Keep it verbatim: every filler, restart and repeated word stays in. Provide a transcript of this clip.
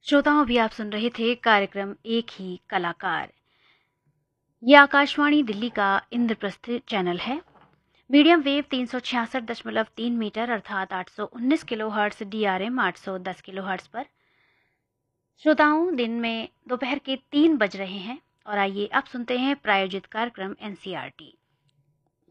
श्रोताओं, अभी आप सुन रहे थे कार्यक्रम एक ही कलाकार। ये आकाशवाणी दिल्ली का इंद्रप्रस्थ चैनल है। मीडियम वेव तीन सौ छियासठ दशमलव तीन मीटर अर्थात आठ सौ उन्नीस kilo hertz, D R M आठ सौ दस किलो हर्ट्स पर। श्रोताओं, दिन में दोपहर के तीन बज रहे हैं और आइए अब सुनते हैं प्रायोजित कार्यक्रम एन सी आर टी।